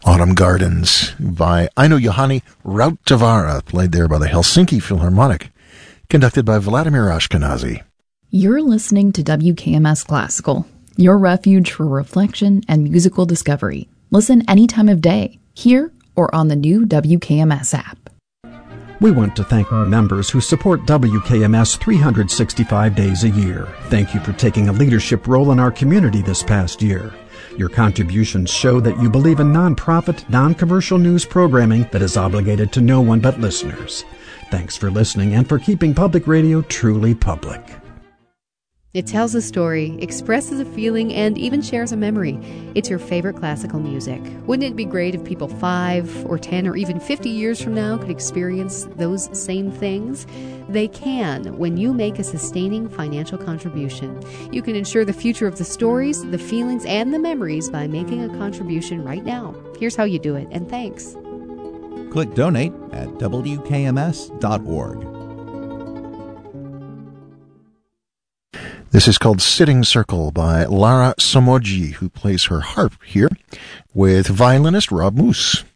Autumn Gardens by Aino Johanni Rautavaara, played there by the Helsinki Philharmonic, conducted by Vladimir Ashkenazy. You're listening to WKMS Classical, your refuge for reflection and musical discovery. Listen any time of day, here or on the new WKMS app. We want to thank our members who support WKMS 365 days a year. Thank you for taking a leadership role in our community this past year. Your contributions show that you believe in nonprofit, non-commercial news programming that is obligated to no one but listeners. Thanks for listening and for keeping public radio truly public. It tells a story, expresses a feeling, and even shares a memory. It's your favorite classical music. Wouldn't it be great if people 5 or 10 or even 50 years from now could experience those same things? They can when you make a sustaining financial contribution. You can ensure the future of the stories, the feelings, and the memories by making a contribution right now. Here's how you do it, and thanks. Click Donate at WKMS.org. This is called Sitting Circle by Lara Somoji, who plays her harp here with violinist Rob Moose.